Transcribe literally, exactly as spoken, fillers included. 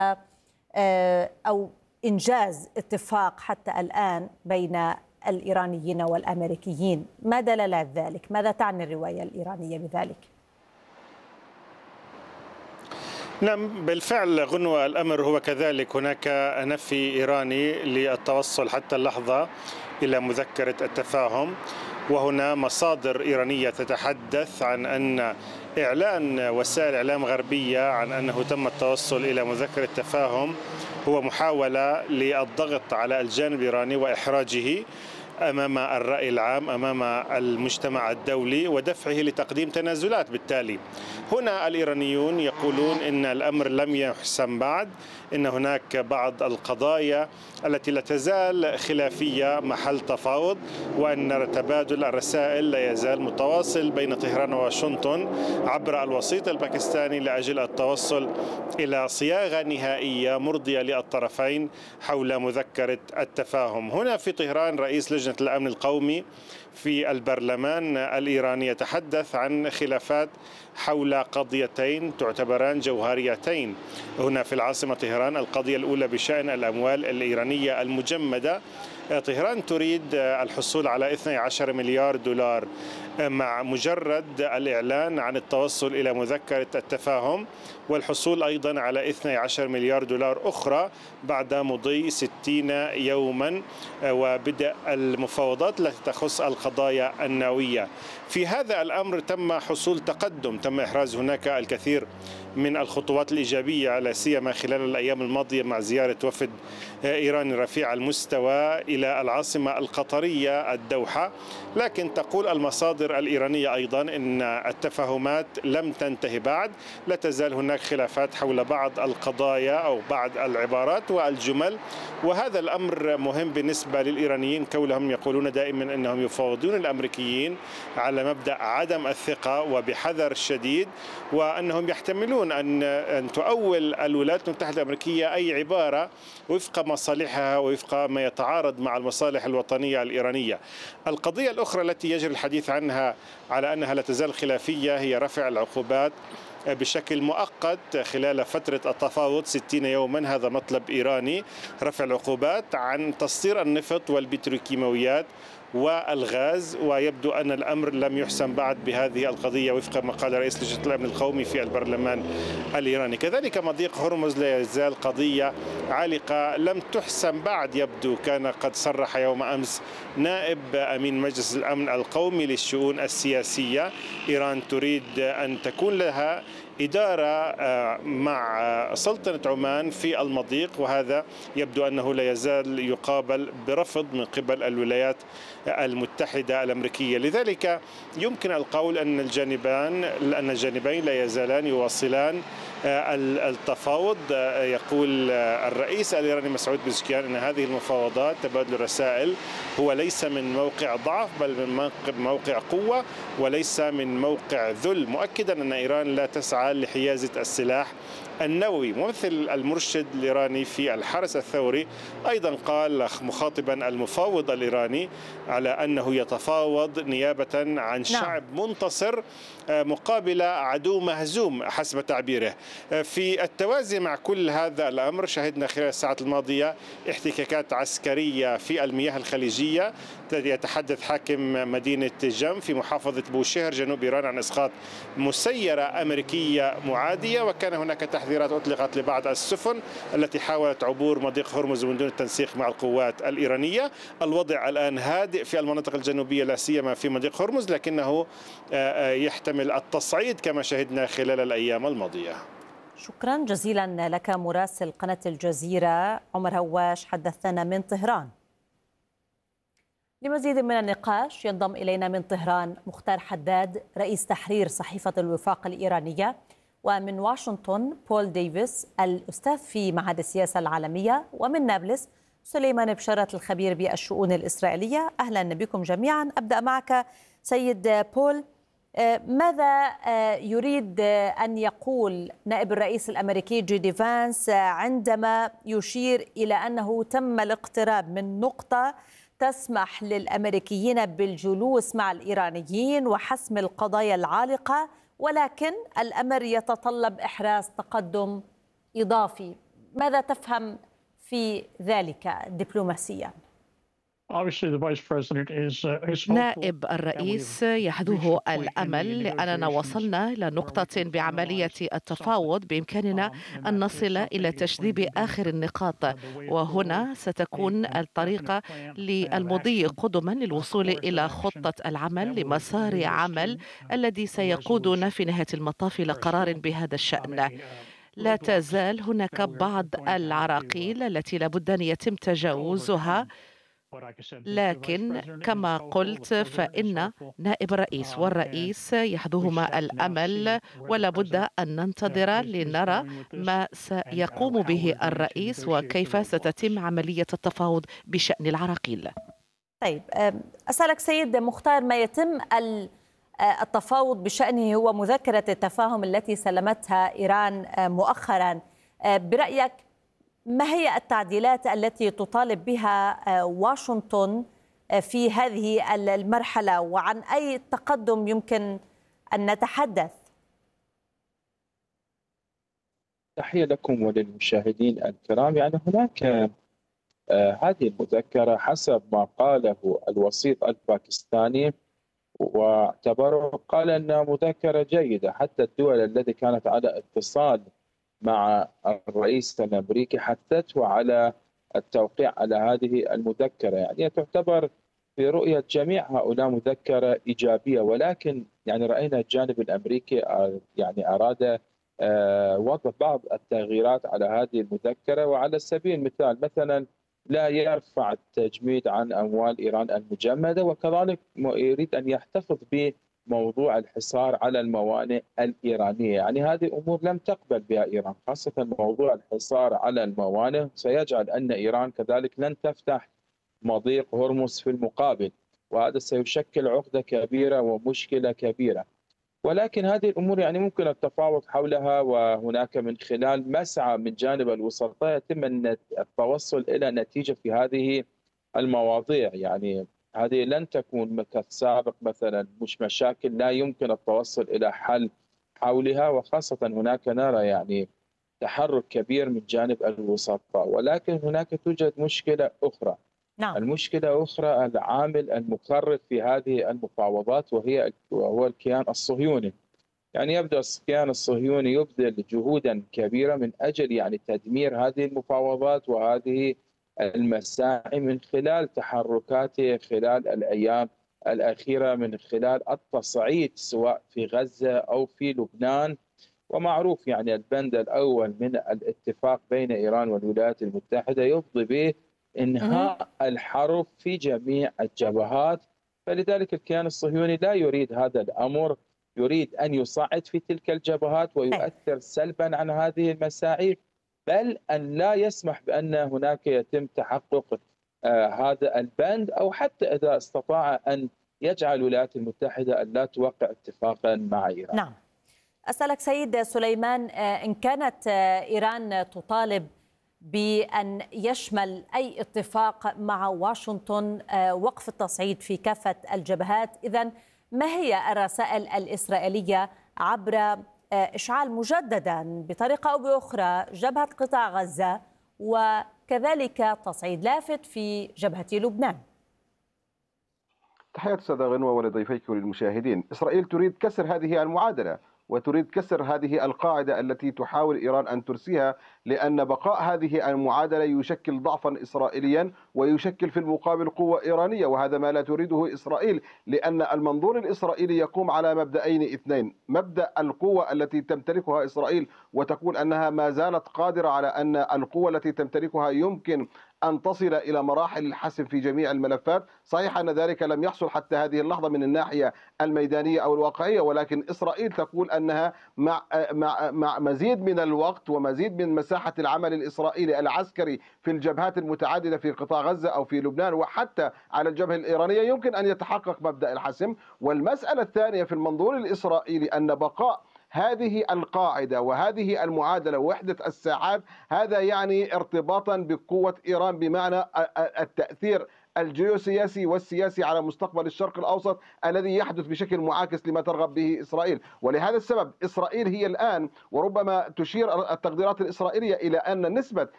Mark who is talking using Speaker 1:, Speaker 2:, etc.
Speaker 1: أو إنجاز اتفاق حتى الآن بين الإيرانيين والأمريكيين. ما دلالات ذلك؟ ماذا تعني الرواية الإيرانية بذلك؟
Speaker 2: نعم بالفعل غنوة، الأمر هو كذلك. هناك نفي إيراني للتوصل حتى اللحظة إلى مذكرة التفاهم، وهنا مصادر إيرانية تتحدث عن أن إعلان وسائل إعلام غربية عن أنه تم التوصل إلى مذكرة تفاهم هو محاولة للضغط على الجانب الإيراني وإحراجه أمام الرأي العام، أمام المجتمع الدولي، ودفعه لتقديم تنازلات. بالتالي هنا الإيرانيون يقولون إن الأمر لم يحسم بعد، إن هناك بعض القضايا التي لا تزال خلافية محل تفاوض، وأن تبادل الرسائل لا يزال متواصل بين طهران وواشنطن عبر الوسيط الباكستاني لأجل التوصل إلى صياغة نهائية مرضية للطرفين حول مذكرة التفاهم. هنا في طهران رئيس لجنة الأمن القومي في البرلمان الإيراني يتحدث عن خلافات حول قضيتين تعتبران جوهريتين هنا في العاصمة طهران. القضية الأولى بشأن الأموال الإيرانية المجمدة. طهران تريد الحصول على اثني عشر مليار دولار مع مجرد الإعلان عن التوصل إلى مذكرة التفاهم، والحصول أيضا على اثني عشر مليار دولار أخرى بعد مضي ستين يوما وبدء المفاوضات التي تخص القضايا النووية. في هذا الأمر تم حصول تقدم، تم إحراز هناك الكثير من الخطوات الإيجابية، لا سيما خلال الأيام الماضية مع زيارة وفد إيراني رفيع المستوى إلى العاصمة القطرية الدوحة. لكن تقول المصادر الإيرانية أيضا أن التفاهمات لم تنتهي بعد، لا تزال هناك خلافات حول بعض القضايا أو بعض العبارات والجمل، وهذا الأمر مهم بالنسبة للإيرانيين كونهم يقولون دائما أنهم يفاوضون الأمريكيين على مبدأ عدم الثقة وبحذر شديد، وأنهم يحتملون أن أن تؤول الولايات المتحدة الأمريكية أي عبارة وفق مصالحها ووفق ما يتعارض مع المصالح الوطنية الإيرانية. القضية الأخرى التي يجري الحديث عنها على أنها لا تزال خلافية هي رفع العقوبات بشكل مؤقت خلال فترة التفاوض ستين يوما. هذا مطلب إيراني، رفع العقوبات عن تصدير النفط والبتروكيماويات والغاز، ويبدو أن الأمر لم يحسم بعد بهذه القضية وفق ما قال رئيس لجنة الأمن القومي في البرلمان الإيراني. كذلك مضيق هرمز لا يزال قضية عالقة لم تحسم بعد. يبدو كان قد صرح يوم أمس نائب أمين مجلس الأمن القومي للشؤون السياسية إيران تريد أن تكون لها إدارة مع سلطنة عمان في المضيق، وهذا يبدو أنه لا يزال يقابل برفض من قبل الولايات المتحدة الأمريكية. لذلك يمكن القول أن الجانبان أن الجانبين لا يزالان يواصلان التفاوض. يقول الرئيس الإيراني مسعود بزشكيان أن هذه المفاوضات تبادل الرسائل هو ليس من موقع ضعف بل من موقع قوة وليس من موقع ذل، مؤكدا أن إيران لا تسعى لحيازة السلاح النووي. ممثل المرشد الإيراني في الحرس الثوري أيضا قال مخاطبا المفاوض الإيراني على أنه يتفاوض نيابة عن شعب منتصر مقابل عدو مهزوم حسب تعبيره. في التوازي مع كل هذا الأمر شهدنا خلال الساعات الماضية احتكاكات عسكرية في المياه الخليجية. يتحدث حاكم مدينة جم في محافظة بوشهر جنوب إيران عن إسقاط مسيرة أمريكية معادية، وكان هناك تحذيرات أطلقت لبعض السفن التي حاولت عبور مضيق هرمز من دون التنسيق مع القوات الإيرانية. الوضع الآن هادئ في المناطق الجنوبية لا سيما في مضيق هرمز، لكنه يحتمل التصعيد كما شهدنا خلال الأيام الماضية.
Speaker 1: شكرا جزيلا لك مراسل قناة الجزيرة عمر هواش، حدثنا من طهران. لمزيد من النقاش ينضم إلينا من طهران مختار حداد رئيس تحرير صحيفة الوفاق الإيرانية، ومن واشنطن بول ديفيس الأستاذ في معهد السياسة العالمية، ومن نابلس سليمان بشارة الخبير بالشؤون الإسرائيلية. أهلا بكم جميعا. أبدأ معك سيد بول، ماذا يريد أن يقول نائب الرئيس الأمريكي جي دي فانس عندما يشير إلى أنه تم الاقتراب من نقطة تسمح للأمريكيين بالجلوس مع الإيرانيين وحسم القضايا العالقة، ولكن الأمر يتطلب إحراز تقدم إضافي؟ ماذا تفهم في ذلك دبلوماسيا؟
Speaker 3: نائب الرئيس يحدوه الأمل لأننا وصلنا إلى نقطة بعملية التفاوض بإمكاننا أن نصل إلى تجذيب آخر النقاط، وهنا ستكون الطريقة للمضي قدما للوصول إلى خطة العمل لمسار عمل الذي سيقودنا في نهاية المطاف إلى قرار بهذا الشأن. لا تزال هناك بعض العراقيل التي لابد أن يتم تجاوزها، لكن كما قلت فإن نائب الرئيس والرئيس يحظوهما الأمل، ولا بد أن ننتظر لنرى ما سيقوم به الرئيس وكيف ستتم عملية التفاوض بشأن العراقيل.
Speaker 1: طيب أسألك سيد مختار، ما يتم التفاوض بشأنه هو مذكرة التفاهم التي سلمتها إيران مؤخرا. برأيك ما هي التعديلات التي تطالب بها واشنطن في هذه المرحلة، وعن أي تقدم يمكن أن نتحدث؟
Speaker 4: تحية لكم وللمشاهدين الكرام. يعني هناك آه هذه المذكرة حسب ما قاله الوسيط الباكستاني واعتبره، قال أنها مذكرة جيدة. حتى الدول التي كانت على اتصال مع الرئيس الأمريكي حثته على التوقيع على هذه المذكرة. يعني تعتبر في رؤية جميع هؤلاء مذكرة إيجابية، ولكن يعني رأينا الجانب الأمريكي يعني أراد وضع بعض التغييرات على هذه المذكرة. وعلى سبيل المثال مثلا لا يرفع التجميد عن أموال إيران المجمدة، وكذلك يريد أن يحتفظ بموضوع الحصار على الموانئ الإيرانية. يعني هذه أمور لم تقبل بها إيران، خاصة موضوع الحصار على الموانئ سيجعل أن إيران كذلك لن تفتح مضيق هرمز في المقابل، وهذا سيشكل عقدة كبيرة ومشكلة كبيرة. ولكن هذه الأمور يعني ممكن التفاوض حولها، وهناك من خلال مسعى من جانب الوسطاء يتم التوصل إلى نتيجة في هذه المواضيع. يعني هذه لن تكون كالسابق مثلا مش مشاكل لا يمكن التوصل إلى حل حولها، وخاصة هناك نرى يعني تحرك كبير من جانب الوسطاء. ولكن هناك توجد مشكلة أخرى. نعم. المشكلة أخرى العامل المكرر في هذه المفاوضات وهي وهو الكيان الصهيوني. يعني يبدأ الكيان الصهيوني يبذل جهودا كبيرة من أجل يعني تدمير هذه المفاوضات وهذه المساعي من خلال تحركاته خلال الأيام الأخيرة، من خلال التصعيد سواء في غزة أو في لبنان. ومعروف يعني البند الأول من الاتفاق بين إيران والولايات المتحدة يفضي به إنهاء الحرب في جميع الجبهات، فلذلك الكيان الصهيوني لا يريد هذا الأمر، يريد أن يصعد في تلك الجبهات ويؤثر سلبا عن هذه المساعي، بل أن لا يسمح بأن هناك يتم تحقق آه هذا البند، أو حتى إذا استطاع أن يجعل الولايات المتحدة أن لا توقع اتفاقا مع إيران.
Speaker 1: نعم. أسألك سيد سليمان، إن كانت إيران تطالب بأن يشمل أي اتفاق مع واشنطن وقف التصعيد في كافة الجبهات، إذن ما هي الرسائل الإسرائيلية عبر إشعال مجددا بطريقة أو بأخرى جبهة قطاع غزة وكذلك تصعيد لافت في جبهة لبنان؟
Speaker 5: تحية أستاذة غنوة ولضيفيك وللمشاهدين. إسرائيل تريد كسر هذه المعادلة وتريد كسر هذه القاعدة التي تحاول إيران أن ترسيها، لأن بقاء هذه المعادلة يشكل ضعفا إسرائيليا ويشكل في المقابل قوة إيرانية، وهذا ما لا تريده إسرائيل، لأن المنظور الإسرائيلي يقوم على مبدأين اثنين: مبدأ القوة التي تمتلكها إسرائيل وتقول أنها ما زالت قادرة على أن القوة التي تمتلكها يمكن أن تصل إلى مراحل الحسم في جميع الملفات. صحيح أن ذلك لم يحصل حتى هذه اللحظة من الناحية الميدانية أو الواقعية، ولكن إسرائيل تقول أنها مع مع مع مزيد من الوقت ومزيد من مساحة العمل الإسرائيلي العسكري في الجبهات المتعددة في قطاع غزة أو في لبنان وحتى على الجبهة الإيرانية يمكن أن يتحقق مبدأ الحسم. والمسألة الثانية في المنظور الإسرائيلي أن بقاء هذه القاعدة وهذه المعادلة وحدة الساعات هذا يعني ارتباطا بقوة إيران، بمعنى التأثير الجيوسياسي والسياسي على مستقبل الشرق الأوسط الذي يحدث بشكل معاكس لما ترغب به إسرائيل. ولهذا السبب إسرائيل هي الآن، وربما تشير التقديرات الإسرائيلية إلى أن نسبة